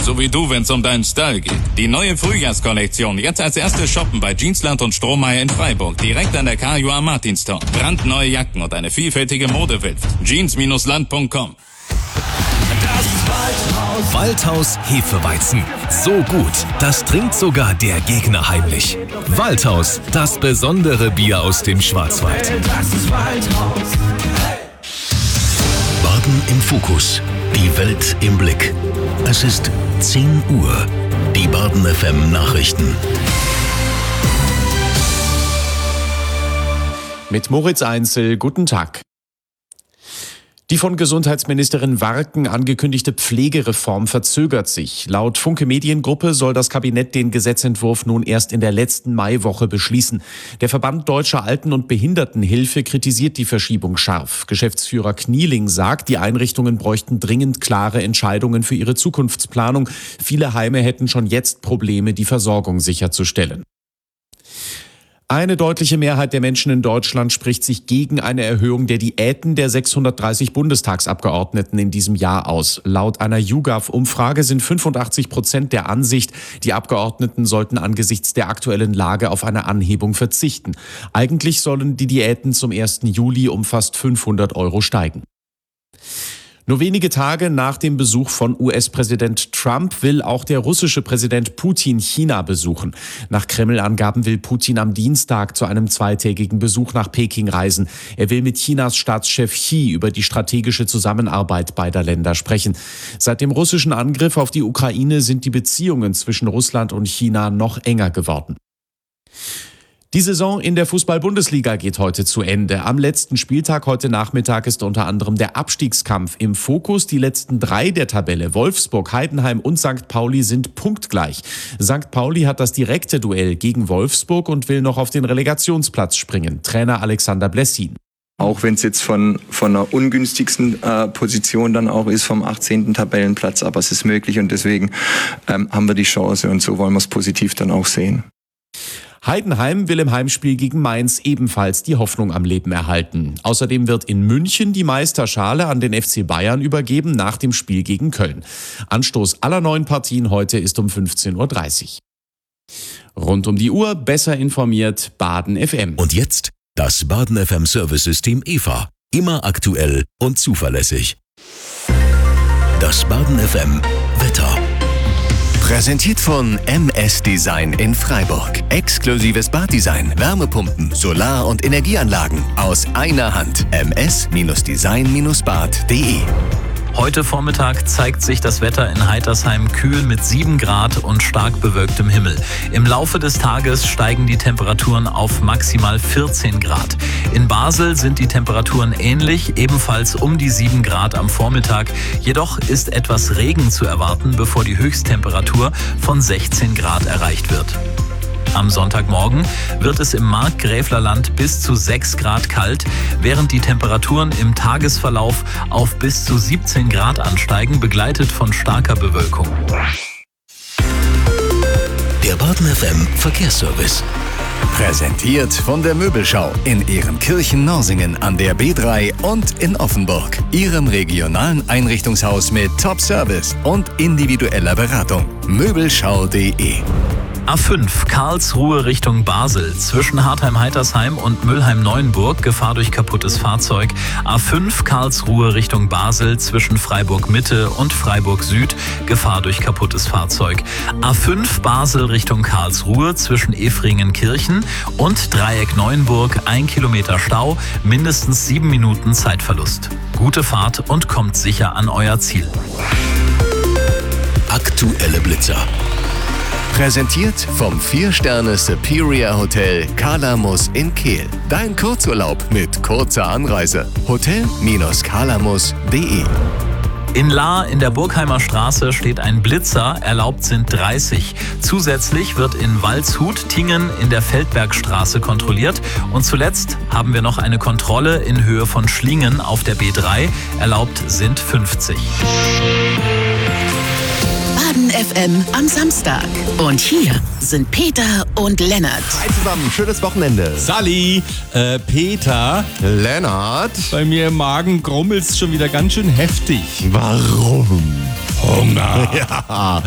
So wie du, wenn's um deinen Style geht. Die neue Frühjahrskollektion. Jetzt als erstes shoppen bei Jeansland und Strohmeier in Freiburg. Direkt an der KJA Martinstor. Brandneue Jacken und eine vielfältige Modewelt. Jeans-Land.com. Waldhaus Hefeweizen. So gut, das trinkt sogar der Gegner heimlich. Waldhaus, das besondere Bier aus dem Schwarzwald. Baden im Fokus. Die Welt im Blick. Es ist 10 Uhr. Die Baden FM Nachrichten. Mit Moritz Einzel, guten Tag. Die von Gesundheitsministerin Warken angekündigte Pflegereform verzögert sich. Laut Funke Mediengruppe soll das Kabinett den Gesetzentwurf nun erst in der letzten Maiwoche beschließen. Der Verband Deutscher Alten- und Behindertenhilfe kritisiert die Verschiebung scharf. Geschäftsführer Knieling sagt, die Einrichtungen bräuchten dringend klare Entscheidungen für ihre Zukunftsplanung. Viele Heime hätten schon jetzt Probleme, die Versorgung sicherzustellen. Eine deutliche Mehrheit der Menschen in Deutschland spricht sich gegen eine Erhöhung der Diäten der 630 Bundestagsabgeordneten in diesem Jahr aus. Laut einer YouGov-Umfrage sind 85% der Ansicht, die Abgeordneten sollten angesichts der aktuellen Lage auf eine Anhebung verzichten. Eigentlich sollen die Diäten zum 1. Juli um fast 500 € steigen. Nur wenige Tage nach dem Besuch von US-Präsident Trump will auch der russische Präsident Putin China besuchen. Nach Kreml-Angaben will Putin am Dienstag zu einem zweitägigen Besuch nach Peking reisen. Er will mit Chinas Staatschef Xi über die strategische Zusammenarbeit beider Länder sprechen. Seit dem russischen Angriff auf die Ukraine sind die Beziehungen zwischen Russland und China noch enger geworden. Die Saison in der Fußball-Bundesliga geht heute zu Ende. Am letzten Spieltag heute Nachmittag ist unter anderem der Abstiegskampf im Fokus. Die letzten 3 der Tabelle, Wolfsburg, Heidenheim und St. Pauli, sind punktgleich. St. Pauli hat das direkte Duell gegen Wolfsburg und will noch auf den Relegationsplatz springen. Trainer Alexander Blessin. Auch wenn es jetzt von einer ungünstigsten Position dann auch ist, vom 18. Tabellenplatz, aber es ist möglich und deswegen haben wir die Chance und so wollen wir es positiv dann auch sehen. Heidenheim will im Heimspiel gegen Mainz ebenfalls die Hoffnung am Leben erhalten. Außerdem wird in München die Meisterschale an den FC Bayern übergeben nach dem Spiel gegen Köln. Anstoß aller 9 Partien heute ist um 15:30 Uhr. Rund um die Uhr besser informiert Baden FM. Und jetzt das Baden FM Service-System EVA. Immer aktuell und zuverlässig. Das Baden FM Wetter. Präsentiert von MS Design in Freiburg. Exklusives Baddesign, Wärmepumpen, Solar- und Energieanlagen aus einer Hand. ms-design-bad.de. Heute Vormittag zeigt sich das Wetter in Heitersheim kühl mit 7 Grad und stark bewölktem Himmel. Im Laufe des Tages steigen die Temperaturen auf maximal 14 Grad. In Basel sind die Temperaturen ähnlich, ebenfalls um die 7 Grad am Vormittag. Jedoch ist etwas Regen zu erwarten, bevor die Höchsttemperatur von 16 Grad erreicht wird. Am Sonntagmorgen wird es im Markgräflerland bis zu 6 Grad kalt, während die Temperaturen im Tagesverlauf auf bis zu 17 Grad ansteigen, begleitet von starker Bewölkung. Der Baden FM Verkehrsservice. Präsentiert von der Möbelschau in Ehrenkirchen-Norsingen an der B3 und in Offenburg. Ihrem regionalen Einrichtungshaus mit Top-Service und individueller Beratung. Möbelschau.de. A5 Karlsruhe Richtung Basel zwischen Hartheim-Heitersheim und Mülheim-Neuenburg, Gefahr durch kaputtes Fahrzeug. A5 Karlsruhe Richtung Basel zwischen Freiburg-Mitte und Freiburg-Süd, Gefahr durch kaputtes Fahrzeug. A5 Basel Richtung Karlsruhe zwischen Efringen-Kirchen und Dreieck Neuenburg, 1 Kilometer Stau, mindestens 7 Minuten Zeitverlust. Gute Fahrt und kommt sicher an euer Ziel. Aktuelle Blitzer. Präsentiert vom 4-Sterne Superior Hotel Kalamus in Kehl. Dein Kurzurlaub mit kurzer Anreise. Hotel-kalamus.de. In Lahr in der Burgheimer Straße steht ein Blitzer, erlaubt sind 30. Zusätzlich wird in Waldshut-Tingen in der Feldbergstraße kontrolliert. Und zuletzt haben wir noch eine Kontrolle in Höhe von Schlingen auf der B3, erlaubt sind 50. Baden FM am Samstag. Und hier sind Peter und Lennart. Hi zusammen, schönes Wochenende. Sally, Peter. Lennart. Bei mir im Magen grummelt's schon wieder ganz schön heftig. Warum? Hunger. Ja.